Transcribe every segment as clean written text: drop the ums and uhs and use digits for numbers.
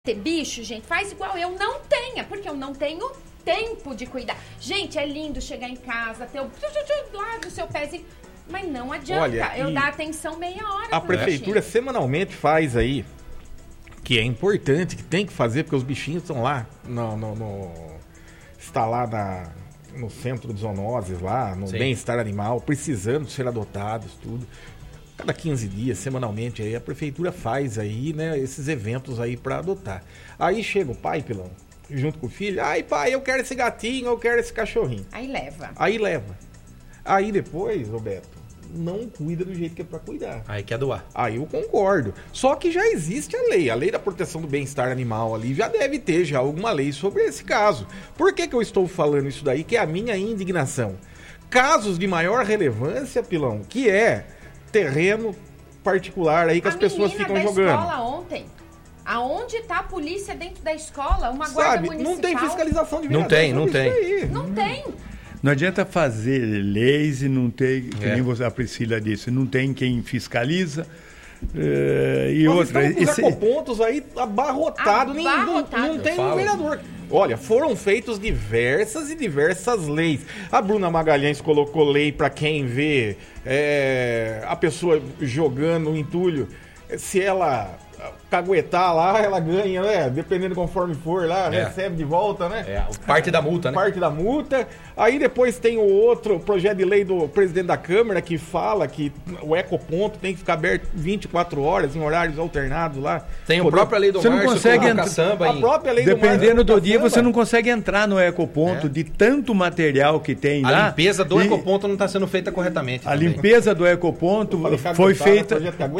ter bicho, gente, faz igual eu não tenha, porque eu não tenho tempo de cuidar. Gente, é lindo chegar em casa, ter o lá do seu pezinho, mas não adianta eu dar atenção meia hora. A prefeitura semanalmente faz aí, que é importante, que tem que fazer, porque os bichinhos estão lá, está lá no centro de zoonoses, lá, no bem-estar animal, precisando ser adotados, tudo. Cada 15 dias, semanalmente, aí a prefeitura faz aí, né, esses eventos aí para adotar. Aí chega o pai, Pilão, junto com o filho. Ai, pai, eu quero esse gatinho, eu quero esse cachorrinho. Aí leva. Aí depois, Roberto, não cuida do jeito que é para cuidar. Aí quer doar. Aí eu concordo. Só que já existe a lei da proteção do bem-estar animal ali, já deve ter já alguma lei sobre esse caso. Por que eu estou falando isso daí? Que é a minha indignação. Casos de maior relevância, Pilão, que é terreno particular aí que as pessoas ficam jogando. A escola ontem, aonde está a polícia dentro da escola? Uma guarda municipal? Não tem fiscalização de vereadores. Não tem. Não adianta fazer leis e não ter, que nem a Priscila disse, não tem quem fiscaliza. E outra, os ecopontos aí abarrotados, não tem um vereador. Olha, foram feitas diversas leis. A Bruna Magalhães colocou lei para quem vê a pessoa jogando o entulho. Se ela caguetar lá, ela ganha, né? Dependendo conforme for lá, recebe de volta, né? Parte da multa, né? Parte da multa. Aí depois tem o outro projeto de lei do presidente da Câmara que fala que o ecoponto tem que ficar aberto 24 horas em horários alternados lá. Tem a própria lei do você Márcio, não consegue a própria lei dependendo do dia, você não consegue entrar no ecoponto de tanto material que tem lá. A limpeza do ecoponto não está sendo feita corretamente. A limpeza do ecoponto foi feita.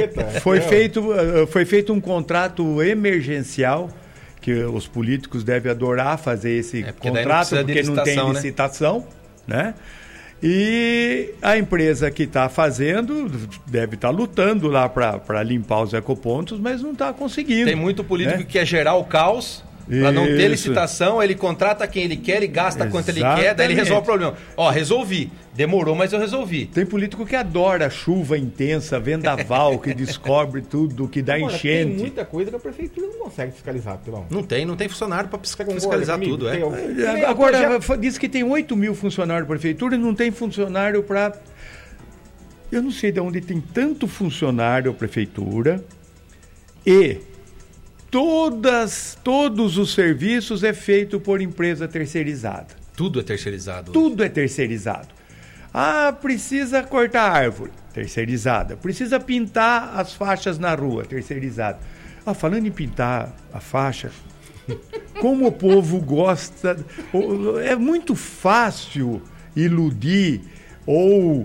Foi feito um contrato emergencial, que os políticos devem adorar fazer esse contrato, porque não tem licitação, né? E a empresa que está fazendo deve estar lutando lá para limpar os ecopontos, mas não está conseguindo. Tem muito político que quer gerar o caos. Para não ter licitação, ele contrata quem ele quer e gasta quanto ele quer, daí ele resolve o problema. Resolvi. Demorou, mas eu resolvi. Tem político que adora chuva intensa, vendaval, que descobre tudo, que dá enchente. Tem muita coisa que a prefeitura não consegue fiscalizar, Pilão. Não tem funcionário para fiscalizar tudo. Agora, diz que tem 8 mil funcionários da prefeitura e não tem funcionário para... Eu não sei de onde tem tanto funcionário a prefeitura e... Todos os serviços é feito por empresa terceirizada. Tudo é terceirizado. Tudo é terceirizado. Precisa cortar árvore, terceirizada. Precisa pintar as faixas na rua, terceirizada. Falando em pintar a faixa, como o povo gosta... É muito fácil iludir ou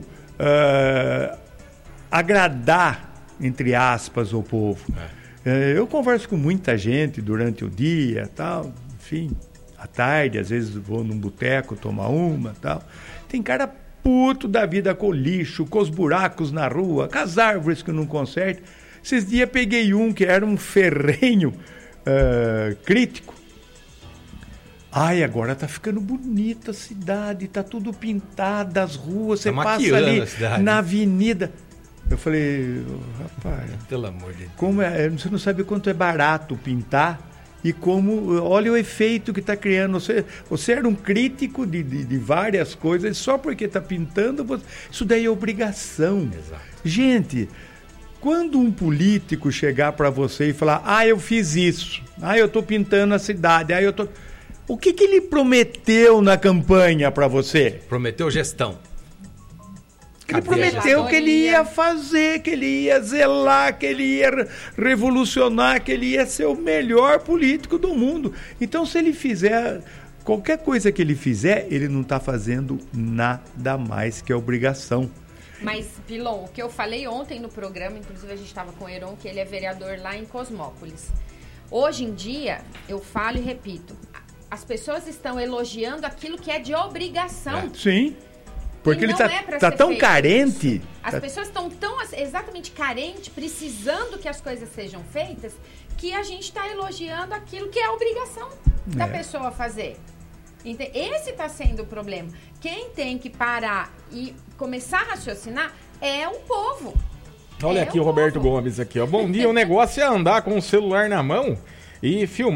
agradar, entre aspas, o povo. Eu converso com muita gente durante o dia, tal, enfim, à tarde, às vezes vou num boteco tomar uma, tal. Tem cara puto da vida com o lixo, com os buracos na rua, com as árvores que não consertam. Esses dias peguei um que era um ferrenho crítico. Agora tá ficando bonita a cidade, tá tudo pintado, as ruas, você passa ali na avenida... Eu falei, rapaz, pelo amor de Deus. Você não sabe quanto é barato pintar e como, olha o efeito que está criando. Você era um crítico de várias coisas, só porque está pintando, isso daí é obrigação. Exato. Gente, quando um político chegar para você e falar, eu fiz isso, eu estou pintando a cidade, o que ele prometeu na campanha para você? Prometeu gestão. Ele prometeu que ele ia fazer, que ele ia zelar, que ele ia revolucionar, que ele ia ser o melhor político do mundo. Então, se ele fizer qualquer coisa que ele fizer, ele não está fazendo nada mais que a obrigação. Mas, Pilon, o que eu falei ontem no programa, inclusive a gente estava com o Heron, que ele é vereador lá em Cosmópolis. Hoje em dia, eu falo e repito, as pessoas estão elogiando aquilo que é de obrigação. Sim. Porque ele está tão carente. As pessoas estão tão exatamente carentes, precisando que as coisas sejam feitas, que a gente está elogiando aquilo que é a obrigação da pessoa fazer. Esse está sendo o problema. Quem tem que parar e começar a raciocinar é o povo. Olha aqui o Roberto Gomes aqui, ó. Bom dia, o negócio é andar com o celular na mão e filmar